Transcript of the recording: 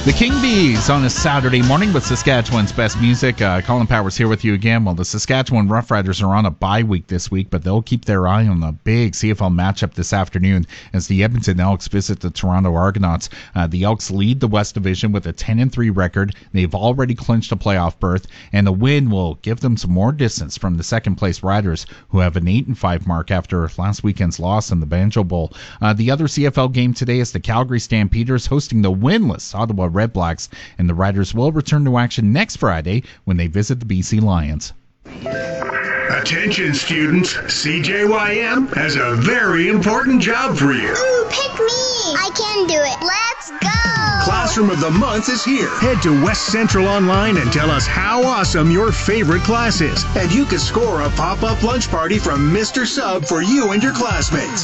The King Bees on a Saturday morning with Saskatchewan's best music. Colin Powers here with you again. Well, the Saskatchewan Roughriders are on a bye week this week, but they'll keep their eye on the big CFL matchup this afternoon as the Edmonton Elks visit the Toronto Argonauts. The Elks lead the West Division with a 10-3 record. They've already clinched a playoff berth, and the win will give them some more distance from the second-place Riders, who have an 8-5 mark after last weekend's loss in the Banjo Bowl. The other CFL game today is the Calgary Stampeders hosting the winless Ottawa Redblacks, and the Riders will return to action next Friday when they visit the BC Lions. Attention students, CJYM has a very important job for you. Ooh, pick me! I can do it. Let's go! Classroom of the Month is here. Head to West Central Online and tell us how awesome your favorite class is. And you can score a pop-up lunch party from Mr. Sub for you and your classmates.